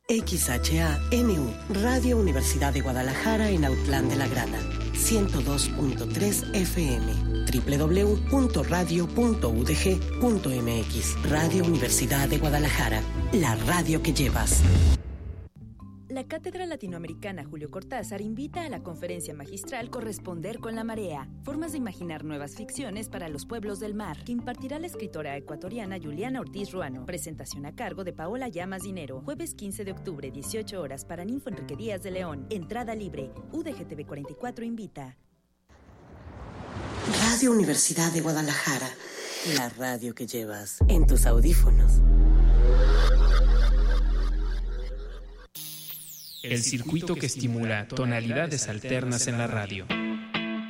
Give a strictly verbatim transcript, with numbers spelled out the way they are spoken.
X H A N U, Radio Universidad de Guadalajara en Autlán de la Grana, ciento dos punto tres F M, doble u doble u doble u punto radio punto u d g punto m x. Radio Universidad de Guadalajara, la radio que llevas. La Cátedra Latinoamericana Julio Cortázar invita a la conferencia magistral Corresponder con la Marea, formas de imaginar nuevas ficciones para los pueblos del mar, que impartirá la escritora ecuatoriana Juliana Ortiz Ruano. Presentación a cargo de Paola Llamas Dinero, jueves quince de octubre, dieciocho horas, para Ninfo Enrique Díaz de León. Entrada libre. U D G T V cuarenta y cuatro invita. Radio Universidad de Guadalajara, la radio que llevas en tus audífonos. El circuito que estimula tonalidades alternas en la radio.